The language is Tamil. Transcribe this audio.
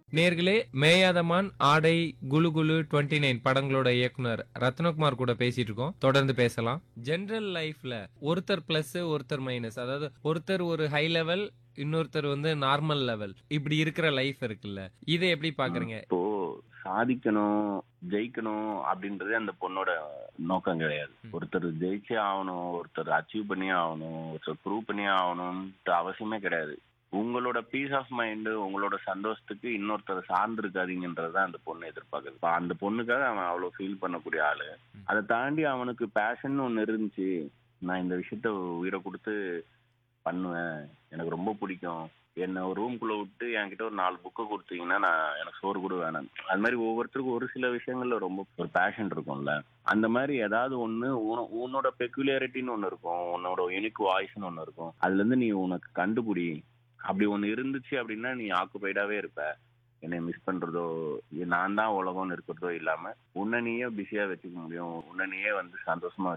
நேர்களே, மேயாதமான், ஆடை, குலு குலு 29 படங்களோட இயக்குனர் ரத்னகுமார் கூட பேசிட்டு இருக்கோம். தொடர்ந்து பேசலாம். ஜெனரல் லைஃப்ல ஒருத்தர் பிளஸ், ஒருத்தர் மைனஸ். அதாவது ஒருத்தர் ஒரு ஹை லெவல், இன்னொருத்தர் வந்து நார்மல் லெவல். இப்படி இருக்கிற லைஃப் இருக்குல்ல, இதை எப்படி பாக்குறீங்க? இப்போ சாதிக்கணும், ஜெயிக்கணும் அப்படின்றதே அந்த பொண்ணோட நோக்கம் கிடையாது. ஒருத்தர் ஜெயிச்சே ஆகணும், ஒருத்தர் அச்சீவ் பண்ணியே ஆகணும், ஒருத்தர் ப்ரூவ் பண்ணியே ஆகணும்ன்ற அவசியமே கிடையாது. உங்களோட பீஸ் ஆஃப் மைண்டு, உங்களோட சந்தோஷத்துக்கு இன்னொருத்தர் சார்ந்து இருக்காதீங்கன்றதான் அந்த பொண்ணு எதிர்பார்க்குது. இப்ப அந்த பொண்ணுக்காக அவன் அவ்வளவு ஃபீல் பண்ணக்கூடிய ஆளு. அதை தாண்டி அவனுக்கு பேஷன் ஒன்று இருந்துச்சு. நான் இந்த விஷயத்த உயிரை கொடுத்து பண்ணுவேன், எனக்கு ரொம்ப பிடிக்கும், என்ன ஒரு ரூம்குள்ள விட்டு என்கிட்ட ஒரு 4 புக்கை கொடுத்தீங்கன்னா நான் எனக்கு சோறு கூட வேணாம். அது மாதிரி ஒவ்வொருத்தருக்கும் ஒரு சில விஷயங்கள்ல ரொம்ப ஒரு பேஷன் இருக்கும்ல. அந்த மாதிரி ஏதாவது ஒண்ணு உன்னோட பெக்குலியாரிட்டின்னு ஒண்ணு இருக்கும், உன்னோட யூனிக் வாய்ஸ்ன்னு ஒண்ணு இருக்கும். அதுல இருந்து நீ உனக்கு கண்டுபிடி. அப்படி ஒண்ணு இருந்துச்சு அப்படின்னா நீ ஆக்குபைடாவே இருப்ப. என்னை மிஸ் பண்றதோ, நான் தான் உலகம்னு இருக்கிறதோ இல்லாம உன்னை நீயே பிஸியா வச்சுக்க முடியும், உன்னை நீயே வந்து சந்தோஷமா